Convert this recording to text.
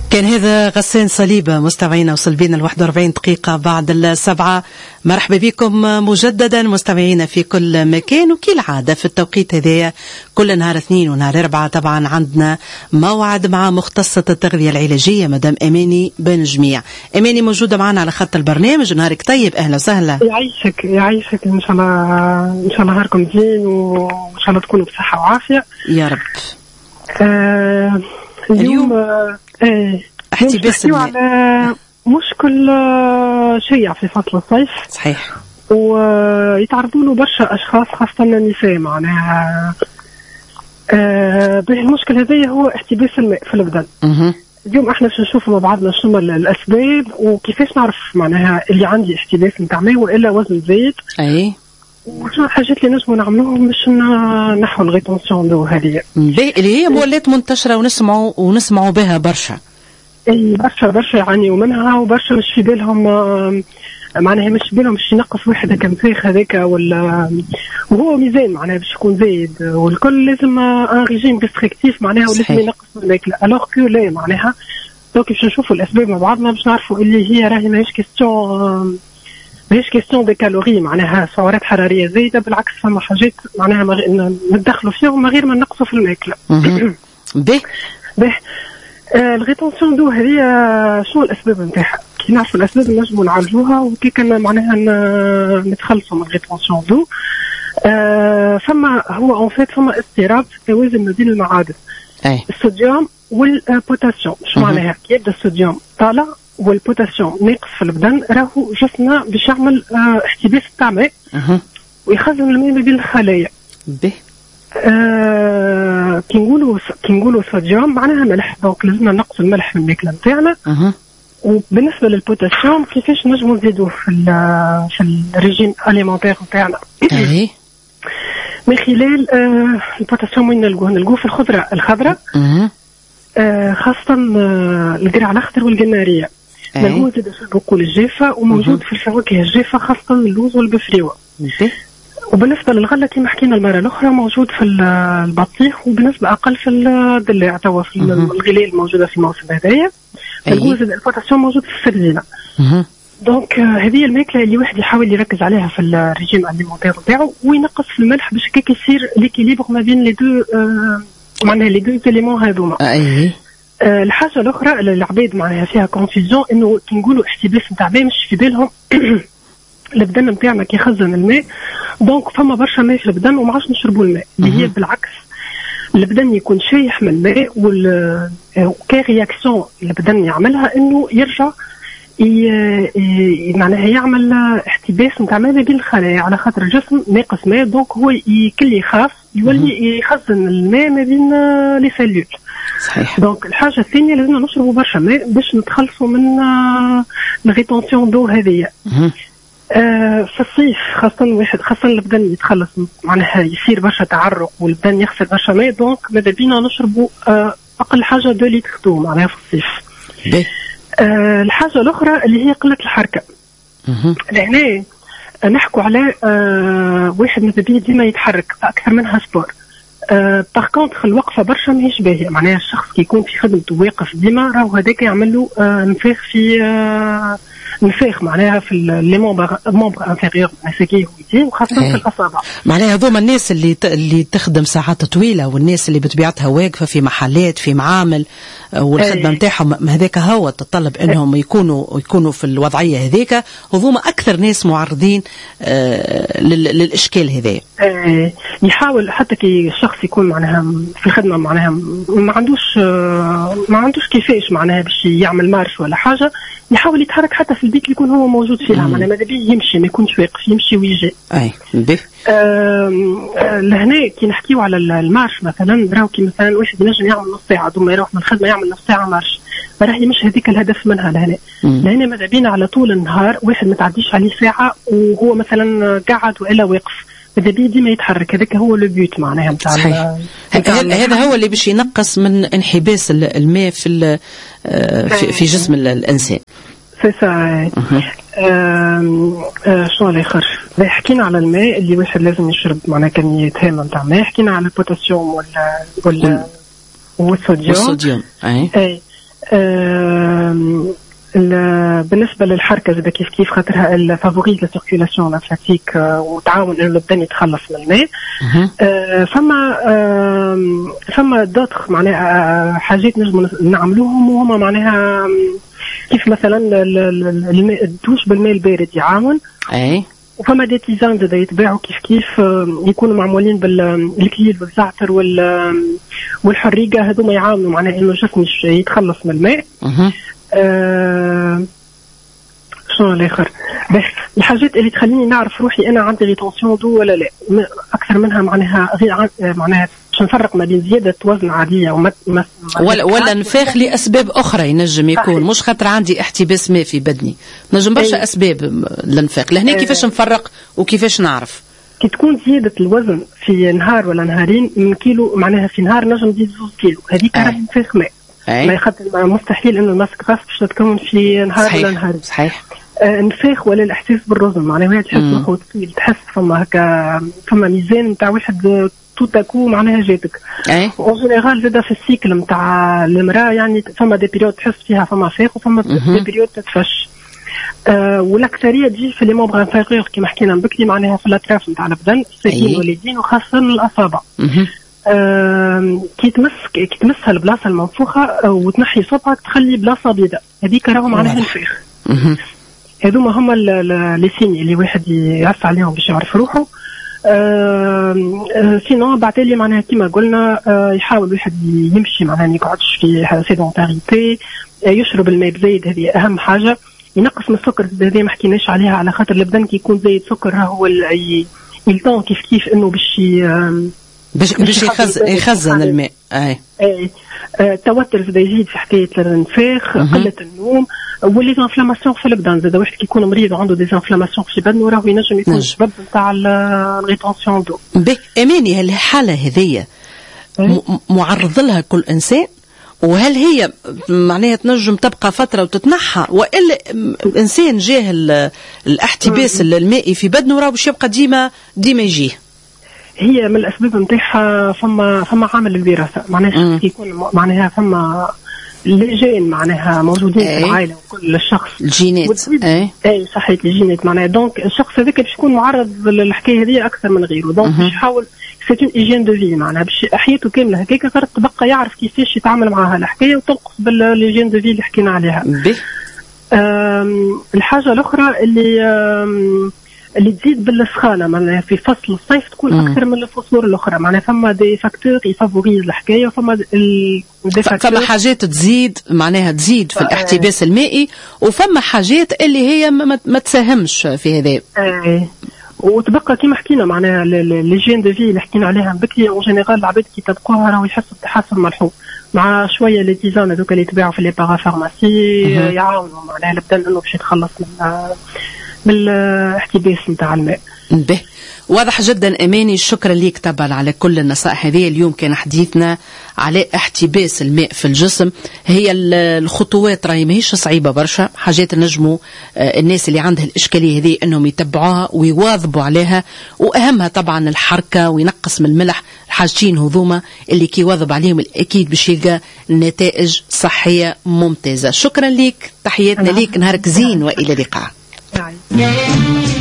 كان هذا غسان صليبة مستمعينا، وصل بينا 41 دقيقة بعد 7. مرحبا بكم مجددا مستمعينا في كل مكان، وكالعادة في التوقيت هذا كل نهار اثنين ونهار 4 طبعا عندنا موعد مع مختصة التغذية العلاجية مدام أماني بن جميع. أماني موجودة معنا على خط البرنامج. نهارك طيب، أهلا وسهلا. يعيشك إن شاء الله نهاركم زين وإن شاء الله تكونوا بصحة وعافية يا رب. اليوم احتباس على مشكل شيع في فصل الصيف. صحيح. ويتعرضوا له برشا أشخاص خاصة النساء معناها. المشكل هذا هو احتباس الماء في البدن. اليوم احنا باش نشوفوا مع بعضنا شنو الأسباب وكيفاش نعرف معناها اللي عندي احتباس نتاع ماء وإلا وزن زايد. أي. وشنو الحاجات اللي نجموا نعملوهم باش نحو الغيتونسيون دو هذه اللي هي مولات منتشرة ونسمعوا بها برشا. اي برشا يعانيوا منها، وبرشا مش في بالهم معناها مش في بالهم باش ينقص واحد هكا مسيخ هذاك ولا وهو ميزان معناها باش يكون زايد، والكل لازم ان ريجيم ريستريكتيف معناها ولازم ينقص الماكله الوغ كو لا معناها. دونك باش نشوفوا الاسباب مع بعضنا باش نعرفوا اللي هي راهي ماهيش كيستيون دي كالوري معناها سعرات حراريه زايده، بالعكس فما حاجات معناها ندخلوا فيهم من غير ما نقصوا في الماكله. به الغيتونسيون دو هذه شنو الاسباب نتاعها؟ كي نعرفوا الاسباب نجموا نعالجوها، وكي كان معناها نتخلصوا من الغيتونسيون دو. فما هو ان فيت فما اضطراب في التوازن ما بين المعادن الصوديوم والبوتاسيوم. شو معناها؟ كي يبدا الصوديوم طالع والبوتاسيوم ناقص في البدن، راهو جسمنا باش يعمل احتباس تاع ماء ويخزن الماء ما بين الخلايا. به كي نقولوا صوديوم معناها ملح، دونك لازمنا نقص الملح من الماكله نتاعنا. وبالنسبه للبوتاسيوم كيفاش نجموا نزيدوه في الريجيم اليمونتير نتاعنا؟ من خلال البوتاسيوم وين نلقوه في الخضراء خاصة القرع الأخضر والقنارية. موجود في البقول الجافة وموجود في الفواكه الجافة خاصة اللوز والبفريوة. وبالنسبة للغلة كما حكينا المرة الأخرى موجود في البطيخ، وبنسبة أقل في الدلاع توا في الغلال الموجودة في الموسم هذايا. نلقوه البوتاسيوم موجود في السردينة. دونك هذه الماكلة اللي واحد يحاول يركز عليها في الريجيم اليمونتير نتاعو، وينقص في الملح باش كيك يصير ليكيليبر ما بين لي دو معناها لي دو إليمون هذوما. الحاجة الأخرى اللي العباد معناها فيها كونفيزيون إنه كي نقولوا احتباس نتاع ماء مش في بالهم البدن نتاعنا كيخزن الماء، دونك فما برشا ماء في البدن وما عادش نشربوا الماء. اللي هي بالعكس البدن يكون شايح من الماء، وكي رياكسيون البدن يعملها إنه يرجع معناها يعمل احتباس نتاع ماء بين الخلايا، على خاطر الجسم ناقص ماء، دونك هو كل يخاف يولي يخزن الماء ما بين لي سيلول. صحيح. دونك الحاجه الثانيه لازم نشربوا برشا ماء باش نتخلصوا من الغيتونسيون دو هذه. في الصيف خاصة البدن يتخلص معناها يصير برشا تعرق والبدن يخسر برشا ماء، دونك ماذا بينا نشربوا أقل حاجة 2 لتر دو معناها في الصيف. الحاجة الأخرى اللي هي قلة الحركة. لهنا نحكوا على واحد ماذا بيه ديما يتحرك أكثر منها سبور. باغ كونتخ الوقفة برشا ماهيش باهية، معناها الشخص كي يكون في خدمته واقف ديما راهو هذاك يعمل له نفاخ معناها في لي مومبر انفيريور نساكيه ويديه، وخاصة في الأصابع. معناها هذوما الناس اللي تخدم ساعات طويلة، والناس اللي بطبيعتها واقفة في محلات في معامل، والخدمة نتاعهم هذاك هو تطلب انهم يكونوا في الوضعية هذيك، هذوما أكثر ناس معرضين للإشكال هذا. يحاول حتى كي الشخص يكون معناها في خدمة معناها ما عندوش كيفاش معناها باش يعمل مارش ولا حاجة، يحاول يتحرك حتى في البيت اللي يكون هو موجود فيها، معناها ماذا بيه يمشي ما يكونش واقف، يمشي ويجي. لهنا كي نحكيو على المارش مثلا، راهو كي مثلا واحد ينجم يعمل نص ساعة ثم يروح من الخدمة يعمل نص ساعة مارش، راهي مش هذيك الهدف منها. لهنا ماذا بينا على طول النهار واحد ما تعديش عليه ساعة وهو مثلا قاعد وإلا واقف، ماذا بيه ديما يتحرك، هذاك هو البيوت معناها نتاع. هذا هو اللي باش ينقص من انحباس الماء في جسم الإنسان. شنو اللي يخرج؟ حكينا على الماء اللي واحد لازم يشرب معناها كمية هامة نتاع ماء، حكينا على البوتاسيوم والصوديوم. اي بالنسبه للحركه زاد كيف خاطرها الفافوريز لا سيركيلاسيون لامفاتيك وتعاون انه البدن يتخلص من الماء. فما دوتر معناها حاجات نجم نعملوهم وهما معناها كيف مثلا الدوش بالماء البارد يعاون. وفما دي تيزان زاد يتباعوا كيف يكونوا معمولين بالكليل والزعتر والحريقه، هذوما يعاونوا معناها انه الجسم يتخلص من الماء. شنو الاخر؟ الحاجات اللي تخليني نعرف روحي انا عندي ريتونسيون دو ولا لا، اكثر منها معناها معناها باش نفرق ما بين زياده وزن عاديه ولا نفاخ لاسباب اخرى. ينجم يكون مش خاطر عندي احتباس ماء في بدني، نجم برشا اسباب للنفاق. لهنا كيفاش نفرق وكيفاش نعرف؟ كي تكون زياده الوزن في نهار ولا نهارين من كيلو، معناها في نهار نجم تزيد 2 كيلو، هذيك راهي نفاخ ماء. ما يخاطر مستحيل انه الماسك غاز باش تتكون في نهار ولا نهارين. صحيح. نفاخ ولا الاحساس بالرزن، معناها تحس روحك ثقيل، تحس فما هكا فما ميزان نتاع واحد توتاكو معناها جاتك. اون جينيرال زاد في السيكل نتاع المراه، يعني فما دي بيريود تحس فيها فما فاخ وفما دي بيريود تتفش. والاكثريه تجي في لي مومبر انفيريور كيما حكينا بكري، معناها في الاطراف نتاع البدن الساقين واليدين وخاصه الاصابع. كي تمسها البلاصه المنفوخه وتنحي صبعك تخلي بلاصه بيضاء، هذيك راهو معناها الفاخ. هذوما هما لي سيني اللي واحد يعرف عليهم باش يعرف روحه. سينو بعتالي معناها كيما قلنا يحاول واحد يمشي، معناها ما يقعدش في سيدونتاريتي، يشرب الماء بزايد، هذه اهم حاجه. ينقص من السكر، هذه ما حكيناش عليها على خاطر البدن كي يكون زايد سكر هو يلطون كيف انه باش يخزن الماء. التوتر زاد يزيد في حكايه الانفاخ، قله النوم، ولي زانفلاماسيون في البدن. زاد واحد كي يكون مريض وعنده دي زانفلاماسيون في بدنه راهو ينجم يكون سبب نتاع الريتونسيون دو. اماني الحاله هذيا معرض لها كل انسان، وهل هي معناها تنجم تبقى فتره وتتنحى، والا انسان جاه الاحتباس المائي في بدنه راهو باش يبقى ديما يجيه؟ هي من الاسباب نتاعها فما عامل الوراثه، معناها يكون معناها فما لجين معناها موجودين في العائله وكل الشخص الجينات. اي صحيح الجينات معناها. دونك الشخص هذاك باش يكون معرض للحكايه هذه اكثر من غيره. دونك باش يحاول سيت اون ايجين دو في، معناها باش حياته كامله هكاك غير تبقى يعرف كيفاش يتعامل معها الحكايه وتنقص بالليجين دو في اللي حكينا عليها. الحاجه الاخرى اللي تزيد بالسخانه، معناها في فصل الصيف تكون اكثر من الفصول الاخرى، معناها فما دي فاكتور يفافوريز الحكايه، وفما فما حاجات تزيد معناها تزيد في الاحتباس المائي، وفما حاجات اللي هي ما تساهمش في هذا. وتبقى كما حكينا معناها لي جين دو في اللي حكينا عليها بكري، اون جينيرال العباد كي تبقوها راهو يحسوا بتحسن ملحوظ، مع شويه لي تيزان هذوك اللي يتباعوا في لي بارافارماسي يعاونوا معناها البدن انه باش يتخلص من الاحتباس نتاع الماء. به واضح جدا اماني، شكرا ليك طبعا على كل النصائح هذه. اليوم كان حديثنا على احتباس الماء في الجسم. هي الخطوات راهي ماهيش صعيبه برشا، حاجات نجموا الناس اللي عندها الاشكاليه هذه انهم يتبعوها ويواظبوا عليها، واهمها طبعا الحركه وينقص من الملح. الحاجتين هذوما اللي كي يواظب عليهم اكيد باش يلقى نتائج صحيه ممتازه. شكرا ليك، تحياتنا ليك، نهارك زين والى اللقاء.